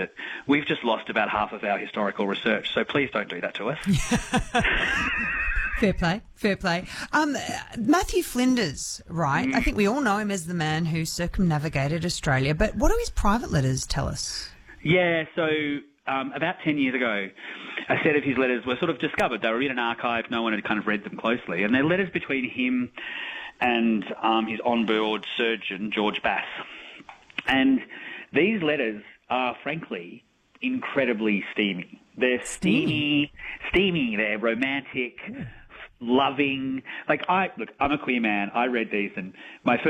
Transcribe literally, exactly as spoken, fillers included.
it, we've just lost about half of our historical research. So please don't do that to us. Fair play, fair play. Um, Matthew Flinders, right? Mm. I think we all know him as the man who circumnavigated Australia, but what do his private letters tell us? Yeah, so um, about ten years ago, a set of his letters were sort of discovered. They were in an archive. No one had kind of read them closely. And they're letters between him and um, his on-board surgeon, George Bass. And these letters are, frankly, incredibly steamy. They're steamy, steamy, they're romantic, loving. Like, I look, I'm a queer man. I read these, and my first